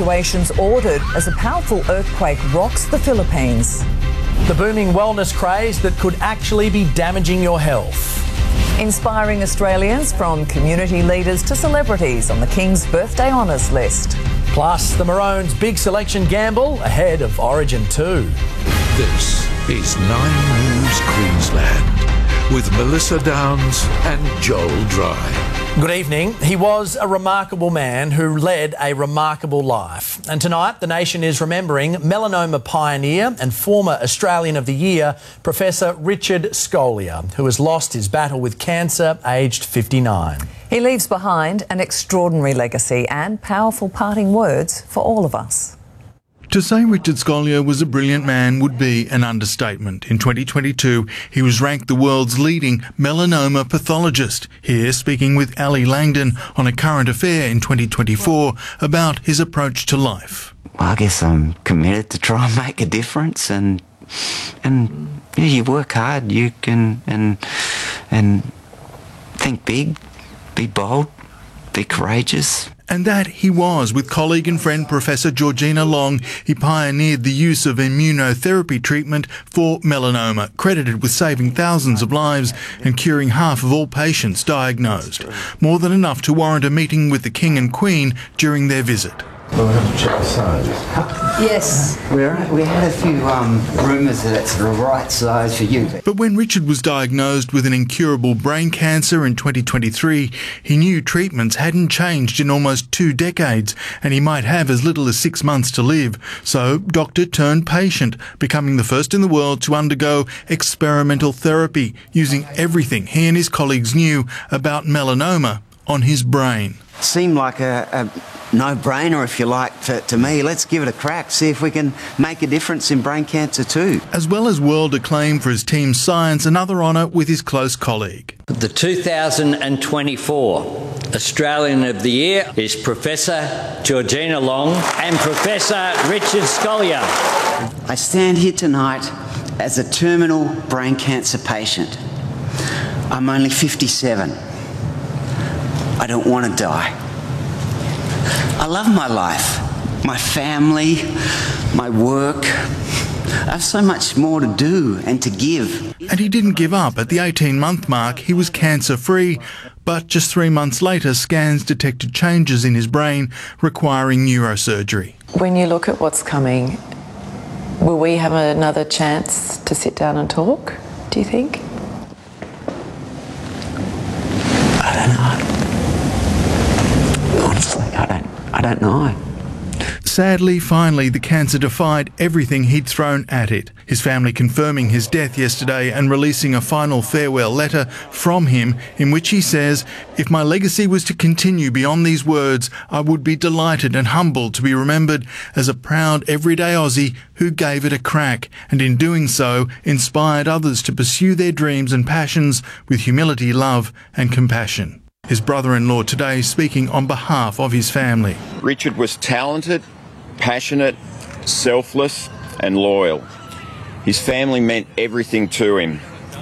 Evacuations ordered as a powerful earthquake rocks the Philippines. The booming wellness craze that could actually be damaging your health. Inspiring Australians from community leaders to celebrities on the King's birthday honours list. Plus, the Maroons' big selection gamble ahead of Origin 2. This is 9 News Queensland with Melissa Downs and Joel Dry. Good evening. He was a remarkable man who led a remarkable life. And tonight, the nation is remembering melanoma pioneer and former Australian of the Year, Professor Richard Scolia, who has lost his battle with cancer, aged 59. He leaves behind an extraordinary legacy and powerful parting words for all of us. To say Richard Scolia was a brilliant man would be an understatement. In 2022, he was ranked the world's leading melanoma pathologist. Here, speaking with Ali Langdon on A Current Affair in 2024 about his approach to life. Well, I guess I'm committed to try and make a difference, and yeah, you work hard, you can and think big, be bold, be courageous. And that he was. With colleague and friend Professor Georgina Long, he pioneered the use of immunotherapy treatment for melanoma, credited with saving thousands of lives and curing half of all patients diagnosed. More than enough to warrant a meeting with the King and Queen during their visit. Well, we have to check the size. Yes. We had a few rumours that it's the right size for you. But when Richard was diagnosed with an incurable brain cancer in 2023, he knew treatments hadn't changed in almost 2 decades and he might have as little as 6 months to live. So doctor turned patient, becoming the first in the world to undergo experimental therapy, using everything he and his colleagues knew about melanoma on his brain. Seemed like a no-brainer, if you like, to me. Let's give it a crack, see if we can make a difference in brain cancer too. As well as world acclaim for his team's science, another honour with his close colleague. The 2024 Australian of the Year is Professor Georgina Long and Professor Richard Scolia. I stand here tonight as a terminal brain cancer patient. I'm only 57. I don't want to die. I love my life, my family, my work. I have so much more to do and to give. And he didn't give up. At the 18-month mark, he was cancer-free. But just 3 months later, scans detected changes in his brain requiring neurosurgery. When you look at what's coming, will we have another chance to sit down and talk, do you think? I don't know. Honestly, I don't know. Sadly, finally, the cancer defied everything he'd thrown at it. His family confirming his death yesterday and releasing a final farewell letter from him in which he says, "If my legacy was to continue beyond these words, I would be delighted and humbled to be remembered as a proud everyday Aussie who gave it a crack and in doing so inspired others to pursue their dreams and passions with humility, love and compassion." His brother-in-law today speaking on behalf of his family. Richard was talented, passionate, selfless and loyal. His family meant everything to him.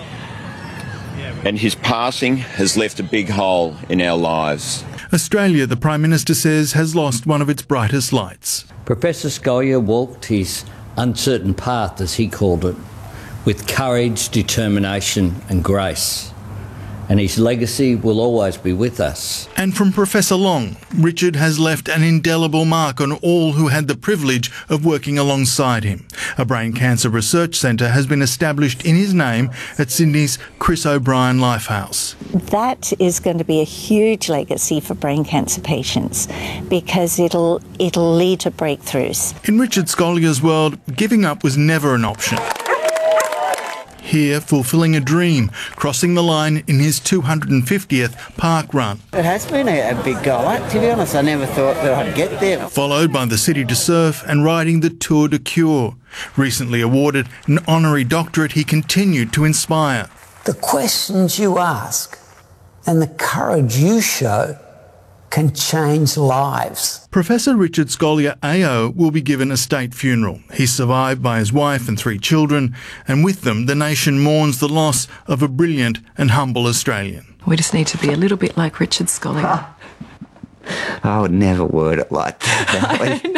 And his passing has left a big hole in our lives. Australia, the Prime Minister says, has lost one of its brightest lights. Professor Scolia walked his uncertain path, as he called it, with courage, determination and grace. And his legacy will always be with us. And from Professor Long, Richard has left an indelible mark on all who had the privilege of working alongside him. A brain cancer research centre has been established in his name at Sydney's Chris O'Brien Lifehouse. That is going to be a huge legacy for brain cancer patients because it'll lead to breakthroughs. In Richard Scolia's world, giving up was never an option. Here, fulfilling a dream, crossing the line in his 250th park run. It has been a big goal. To be honest, I never thought that I'd get there. Followed by the City to Surf and riding the Tour de Cure. Recently awarded an honorary doctorate, he continued to inspire. The questions you ask and the courage you show can change lives. Professor Richard Scolia AO will be given a state funeral. He's survived by his wife and 3 children, and with them the nation mourns the loss of a brilliant and humble Australian. We just need to be a little bit like Richard Scolia. I would never word it like that.